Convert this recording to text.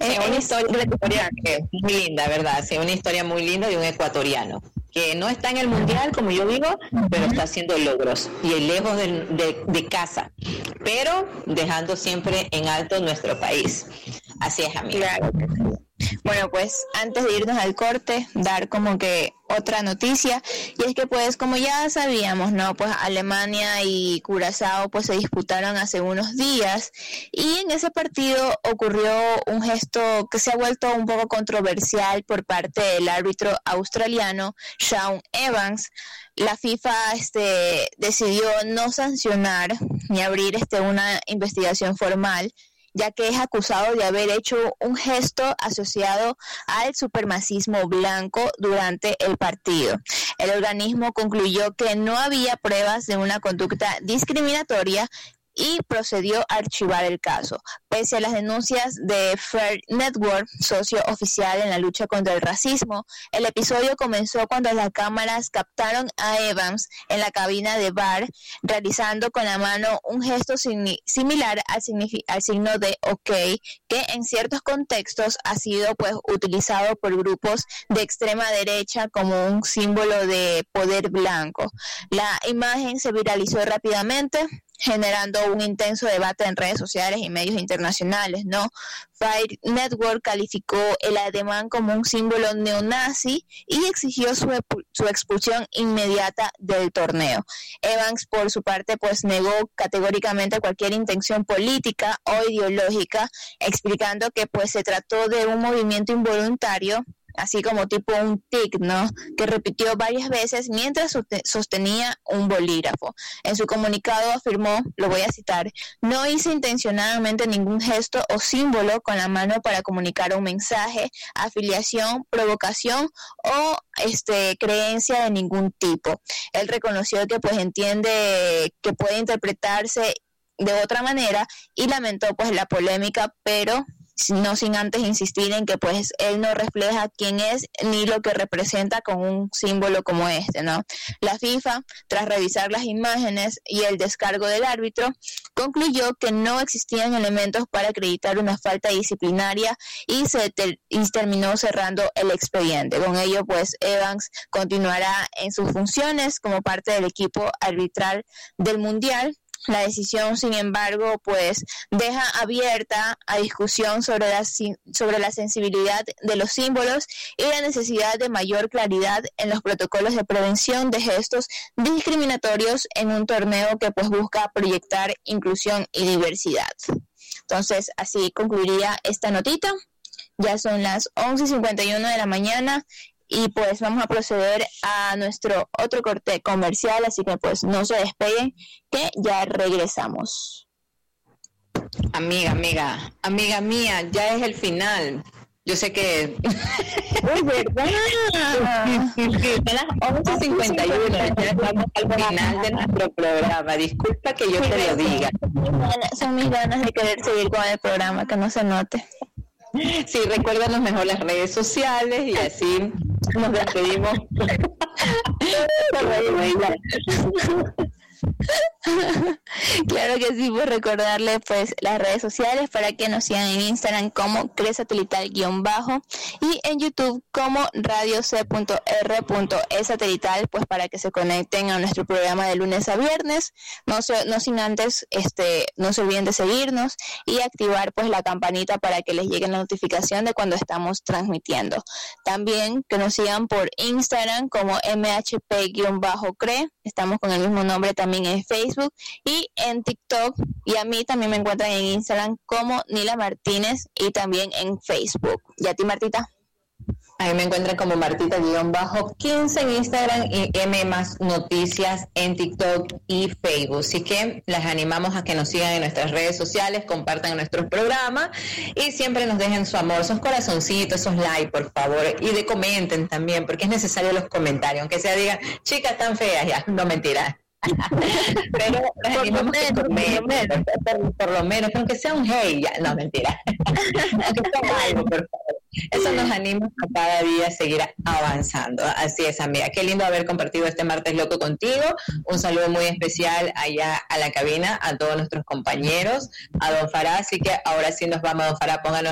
Sí, una historia que es muy linda, ¿verdad? Sí, una historia muy linda de un ecuatoriano que no está en el mundial, como yo digo, pero está haciendo logros y lejos de casa, pero dejando siempre en alto nuestro país. Así es, amiga. Claro. Bueno, pues antes de irnos al corte, dar como que otra noticia, y es que pues como ya sabíamos, ¿no? Pues Alemania y Curazao pues se disputaron hace unos días, y en ese partido ocurrió un gesto que se ha vuelto un poco controversial por parte del árbitro australiano Shaun Evans. La FIFA decidió no sancionar ni abrir una investigación formal, ya que es acusado de haber hecho un gesto asociado al supremacismo blanco durante el partido. El organismo concluyó que no había pruebas de una conducta discriminatoria y procedió a archivar el caso, pese a las denuncias de Fair Network, socio oficial en la lucha contra el racismo. El episodio comenzó cuando las cámaras captaron a Evans en la cabina de bar realizando con la mano un gesto similar al signo de OK, que en ciertos contextos ha sido pues utilizado por grupos de extrema derecha como un símbolo de poder blanco. La imagen se viralizó rápidamente, generando un intenso debate en redes sociales y medios internacionales, ¿no? Fire Network calificó el ademán como un símbolo neonazi y exigió su expulsión inmediata del torneo. Evans, por su parte, pues negó categóricamente cualquier intención política o ideológica, explicando que pues se trató de un movimiento involuntario, así como tipo un tic, ¿no? Que repitió varias veces mientras sostenía un bolígrafo. En su comunicado afirmó, lo voy a citar: no hice intencionadamente ningún gesto o símbolo con la mano para comunicar un mensaje, afiliación, provocación o creencia de ningún tipo. Él reconoció que pues entiende que puede interpretarse de otra manera y lamentó pues la polémica, pero no sin antes insistir en que pues él no refleja quién es ni lo que representa con un símbolo como ¿no? La FIFA, tras revisar las imágenes y el descargo del árbitro, concluyó que no existían elementos para acreditar una falta disciplinaria y terminó cerrando el expediente. Con ello pues Evans continuará en sus funciones como parte del equipo arbitral del Mundial. La decisión, sin embargo, pues deja abierta a discusión sobre la sensibilidad de los símbolos y la necesidad de mayor claridad en los protocolos de prevención de gestos discriminatorios en un torneo que pues busca proyectar inclusión y diversidad. Entonces, así concluiría esta notita. Ya son las 11:51 de la mañana. Y pues vamos a proceder a nuestro otro corte comercial, así que pues no se despeguen, que ya regresamos. Amiga mía, ya es el final. Yo sé que... ¡Uy, verdad! Son las 11:51, ya estamos al final de nuestro programa. Disculpa que yo te lo diga. Son mis ganas de querer seguir con el programa, que no se note. Sí, recuérdanos mejor las redes sociales y así nos despedimos. Claro que sí, pues recordarles pues las redes sociales para que nos sigan en Instagram como Cresatelital_ y en YouTube como Radio C.R.E Satelital, pues para que se conecten a nuestro programa de lunes a viernes. No sin antes no se olviden de seguirnos y activar pues la campanita para que les llegue la notificación de cuando estamos transmitiendo. También que nos sigan por Instagram como MHP_CRE, estamos con el mismo nombre también en Facebook y en TikTok, y a mí también me encuentran en Instagram como Nila Martínez y también en Facebook. ¿Y a ti, Martita? A mí me encuentran como Martita_15 en Instagram y M más Noticias en TikTok y Facebook. Así que las animamos a que nos sigan en nuestras redes sociales, compartan nuestros programas y siempre nos dejen su amor, sus corazoncitos, esos likes, por favor. Y comenten también, porque es necesario los comentarios, aunque sea digan, chicas tan feas, ya, no mentira. Pero las animamos a comer, por lo menos, aunque sea un hey, ya, no mentira. Aunque sea algo, por favor. Eso nos anima a cada día seguir avanzando. Así es, amiga. Qué lindo haber compartido este martes loco contigo. Un saludo muy especial allá a la cabina, a todos nuestros compañeros, a don Farah. Así que ahora sí nos vamos, don Farah, pónganos